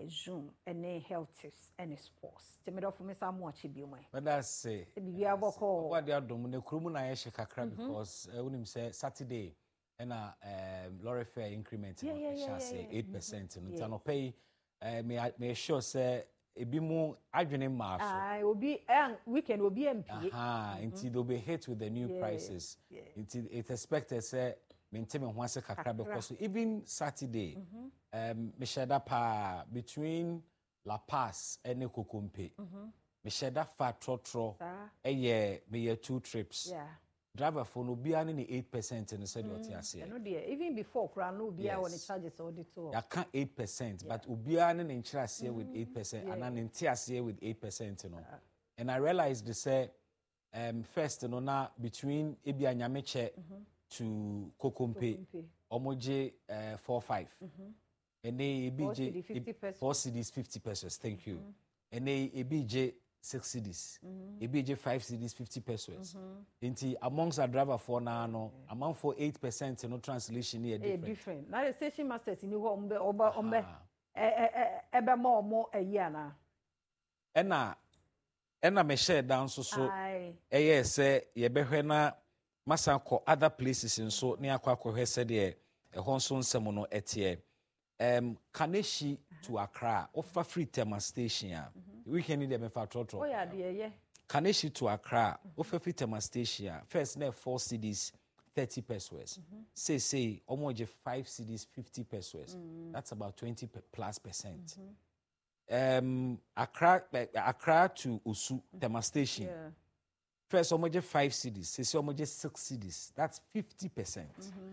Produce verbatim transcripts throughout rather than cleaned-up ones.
Zoom and health tips and sports. To me, for me, some watch it be my. But that's say. We are working. What they are doing, the crew na yeshe kakra because when him say Saturday, and a lorry fare increment, yeah, yeah, yeah, say eight percent. And yeah. no pay. Me me sure say ebi mu adwene ma so. Ah, will be and weekend will be M P. Aha, until they'll be hit with the new yeah, prices. Yeah. Until it expected say maintain me once kakra because even Saturday, mm-hmm. um, me share that pa between La Paz and Kokompe. Mm-hmm. Me share that fat trotro. Eh yeah, me yeah two trips. Yeah. Driver for no be any eight percent in the said what you say. No dear, even before Kran no be when the charges all the two. I can't eight percent, but ubian in interest here with eight percent and an entire here with eight percent, you know. Uh, and I realized they say um first you know now between Ibi and Yameche to Kokompe, Omoje uh four five. And they B J four C Ds fifty pesos, thank you. And they A B J six C Ds, mm-hmm. A B J five C Ds, fifty pesos. Mm-hmm. Amongst our driver for now, no, yeah. amount for eight percent, no translation here different. different. Now the station masters in you home, oba, oba, ebe more, more a year now. And now, and I may share down so so. Eh, say, ye be na masanko other places in so near Kwako he said ye a honson semono etie. Um, Kaneshi to Accra, offer free thermal station. Mm-hmm. We can need them for trotro. Oh, yeah, dear, yeah. Kaneshi to Accra, mm-hmm. offer free thermal station. First, net four C Ds, thirty pesos. Mm-hmm. Say, say, almost five C Ds, fifty pesos. Mm-hmm. That's about twenty plus percent. Mm-hmm. Um, Accra, Accra to Usu mm-hmm. thermal station. Yeah. First, almost five C Ds. Say, almost six C Ds. That's fifty percent. Mm-hmm.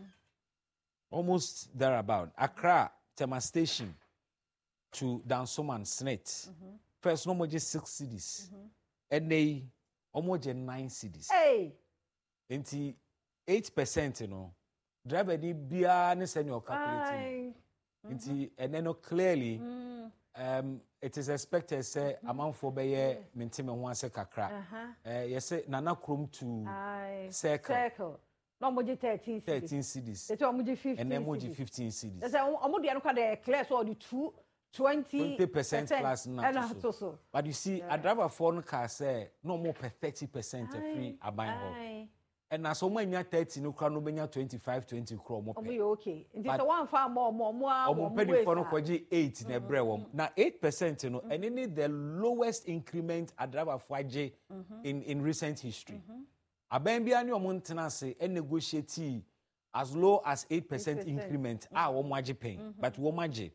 Almost thereabout. Accra. Thermal station to Dansoman Snit. Mm-hmm. First, no more just six C Ds. Mm-hmm. And they almost nine C Ds. Hey! Into eight percent, you know. Driver the beer and send your calculating. Into mm-hmm. and then clearly mm. um it is expected say mm-hmm. amount for be maintain one se kakra. Uh-huh. Uh yes say nana chrome to Aye. circle. Circle. No more thirteen C Ds. thirteen C Ds. It's almost fifteen. And then more fifteen C Ds. That's almost the other class or the two twenty percent plus now. So. So. But you see, yeah. a driver phone car say no more per thirty percent free a buying home. And as so many thirty no crown no twenty-five, twenty crown more. Oh, okay. It is one far more more more. Or penny for no kwaji eight in a brew. Now eight percent, you know, and any the lowest increment a driver for J in in recent history. Mm-hmm. Abembi ani omontena se e negotiate as low as eight percent increment ah wo maje pay but wo maje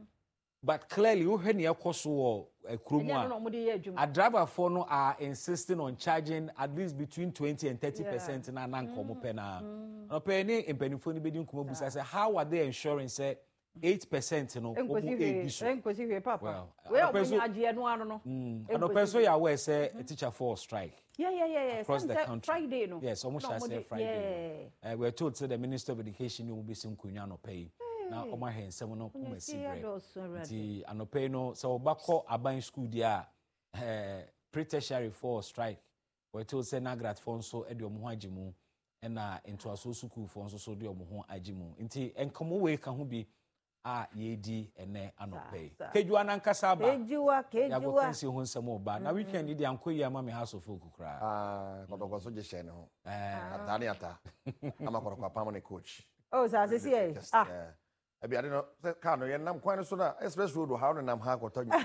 but clearly wo hwe ne yakoso wo kromu a driver for no are insisting on charging at least between twenty and thirty percent na na nkomo pe na no pe ni empanifo ni bedi nkomo busa say how are they ensuring say eight percent no wo bu e biso enkosi hwe papa we open agye no ano no and person ya we say a teacher for strike. Yeah, yeah, yeah, yeah. Across the country. Friday, no? Yes, almost no, I say Friday. Yeah. Uh, we're told that the Minister of Education will be some kunyano pay. Now, on my hands, someone no come see bread. The anope no, so bako abain school dia uh pre-tertiary for strike. We're told say nagrat fonso edio mo ajimu and uh into aso school fonso so dio mo ajimu. Inti enkomo we kan ho bi a yedi ene anope kejuwa nankasa ba kejuwa kejuwa ya bokansi ho nsem oba na weekend di ankoyi ama me house of folk kra ah kodoko so je share ho eh atani ata ama kodoko pam ne coach oh sa se sie ah abi ade no ka no ye nam kwan so na express road how no nam ha koto nyu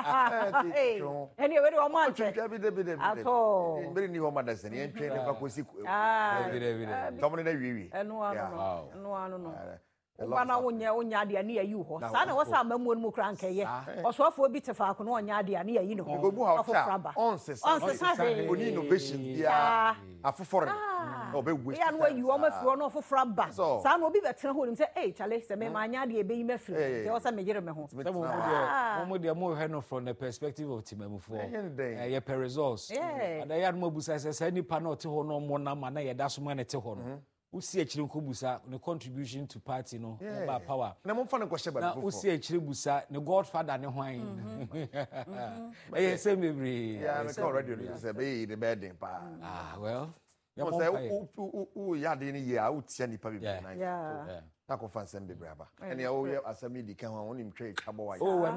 eh eni we do man che bi de bi de ato bi ni ho ma da se ni entwe ne fa kosi ah bi de bi de tomo ne na wiwi enu anu no enu anu no Wana wonya wonya de ane ayi ho sa na wasa amamu no kra nkaye osofo bi tefa ko no wonya de ane ayi no ho afofraba onses onses oni innovation bia afofore no be waste ya no ayi o mafiro no afofraba sa na obi betena ho nim say eh chale se me ma anya de ebe yi mafiro te wasa megere me ho mo de mo he no from the perspective of timamufo eh ye per results and I had mo busa say ni pa na te ho no mo na ma na ye da so ma na te ho no usi echire nkobusa ne contribution to party no about power na mo fa ne kwhye ba na usi echire busa ne godfather ne hwan eh say mebre yeah me call radio no say be the bedding pa ah well you say u u ya de ni ye a utia nipa bi na yeah na ko fa nsem bebre aba ene o ye asemi di kan ho onim twa abo wa